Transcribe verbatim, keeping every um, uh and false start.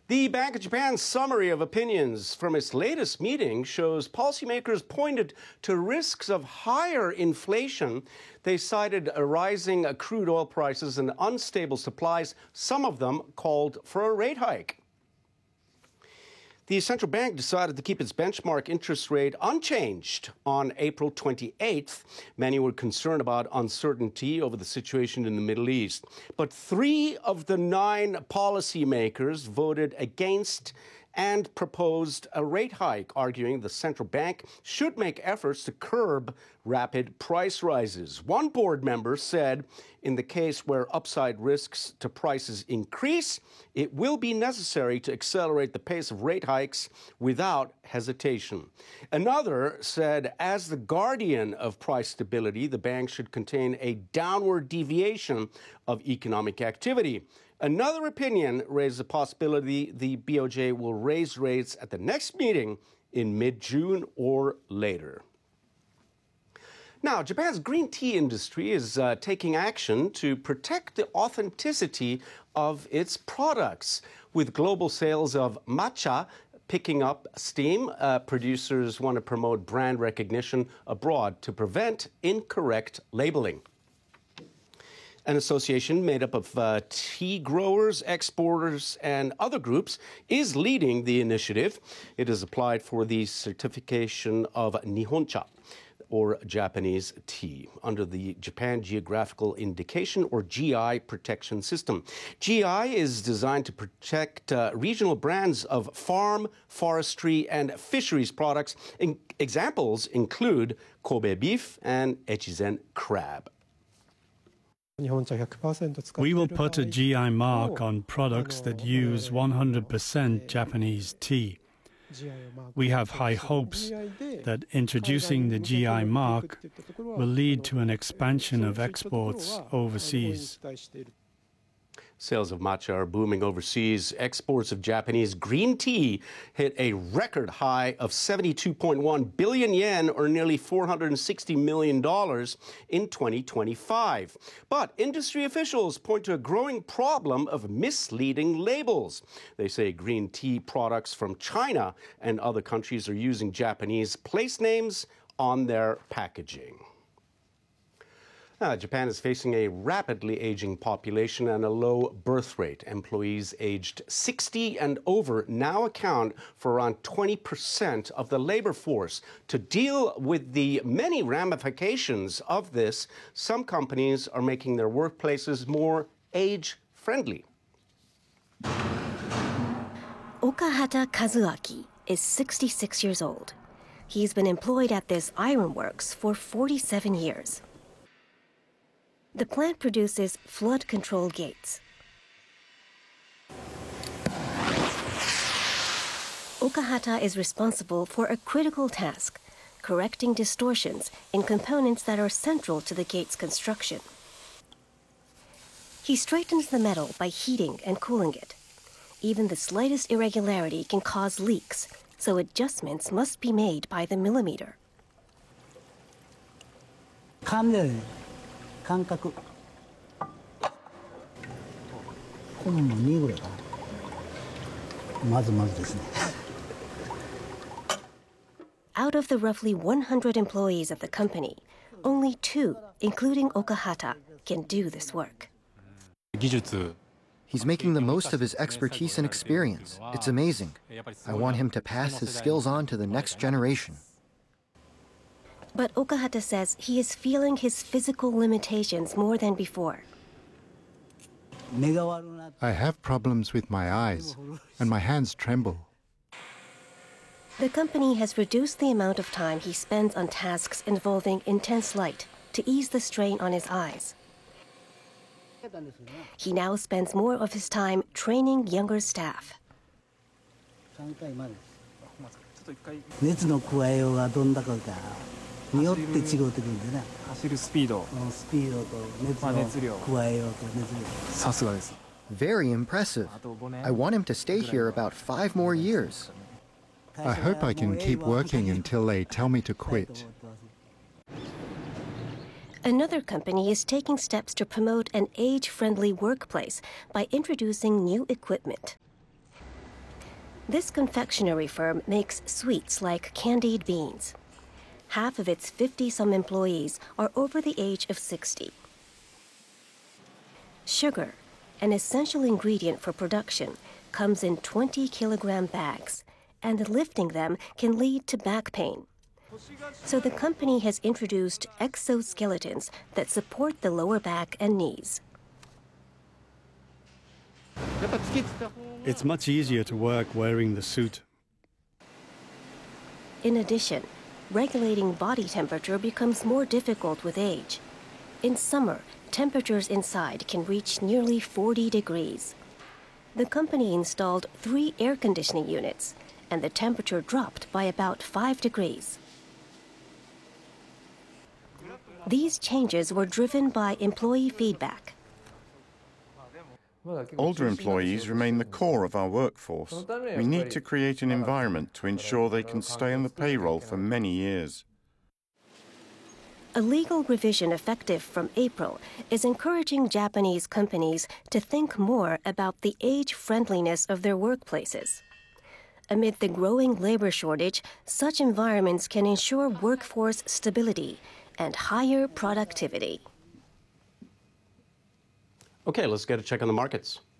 The Bank of Japan's summary of opinions from its latest meeting shows policymakers pointed to risks of higher inflation. They cited rising crude oil prices and unstable supplies. Some of them called for a rate hike. The central bank decided to keep its benchmark interest rate unchanged on April twenty-eighth. Many were concerned about uncertainty over the situation in the Middle East. But three of the nine policymakers voted against and proposed a rate hike, arguing the central bank should make efforts to curb rapid price rises. One board member said, in the case where upside risks to prices increase, it will be necessary to accelerate the pace of rate hikes without hesitation. Another said, as the guardian of price stability, the bank should contain a downward deviation of economic activity. Another opinion raised the possibility the B O J will raise rates at the next meeting in mid-June or later. Now, Japan's green tea industry is uh, taking action to protect the authenticity of its products. With global sales of matcha picking up steam, uh, producers want to promote brand recognition abroad to prevent incorrect labeling. An association made up of uh, tea growers, exporters, and other groups is leading the initiative. It has applied for the certification of Nihoncha, or Japanese tea, under the Japan Geographical Indication, or G I, protection system. G I is designed to protect uh, regional brands of farm, forestry, and fisheries products. In- examples include Kobe beef and Echizen crab. We will put a G I mark on products that use one hundred percent Japanese tea. We have high hopes that introducing the G I mark will lead to an expansion of exports overseas. Sales of matcha are booming overseas. Exports of Japanese green tea hit a record high of seventy-two point one billion yen, or nearly four hundred sixty million dollars in twenty twenty-five. But industry officials point to a growing problem of misleading labels. They say green tea products from China and other countries are using Japanese place names on their packaging. Uh, Japan is facing a rapidly aging population and a low birth rate. Employees aged sixty and over now account for around twenty percent of the labor force. To deal with the many ramifications of this, some companies are making their workplaces more age-friendly. Okahata Kazuaki is sixty-six years old. He's been employed at this ironworks for forty-seven years. The plant produces flood control gates. Okahata is responsible for a critical task, correcting distortions in components that are central to the gate's construction. He straightens the metal by heating and cooling it. Even the slightest irregularity can cause leaks, so adjustments must be made by the millimeter. 感覚本のにぐらいかなまずまずですね Out of the roughly one hundred employees of the company, only two, including Okahata, can do this work. He's making the most of his expertise and experience. It's amazing. I want him to pass his skills on to the next generation. But Okahata says he is feeling his physical limitations more than before. I have problems with my eyes, and my hands tremble. The company has reduced the amount of time he spends on tasks involving intense light to ease the strain on his eyes. He now spends more of his time training younger staff. 熱の加えようがどんだかによって違うてくるんでね。走るスピード、スピードと熱の加えようと熱量。さすがです。 Very impressive. I want him to stay here about five more years. I hope I can keep working until they tell me to quit. Another company is taking steps to promote an age-friendly workplace by introducing new equipment. This confectionery firm makes sweets like candied beans. Half of its fifty-some employees are over the age of sixty. Sugar, an essential ingredient for production, comes in twenty kilogram bags, and lifting them can lead to back pain. So the company has introduced exoskeletons that support the lower back and knees. It's much easier to work wearing the suit. In addition, regulating body temperature becomes more difficult with age. In summer, temperatures inside can reach nearly forty degrees. The company installed three air conditioning units, and the temperature dropped by about five degrees. These changes were driven by employee feedback. Older employees remain the core of our workforce. We need to create an environment to ensure they can stay on the payroll for many years. A legal revision effective from April is encouraging Japanese companies to think more about the age-friendliness of their workplaces. Amid the growing labor shortage, such environments can ensure workforce stability and higher productivity. Okay, let's get a check on the markets.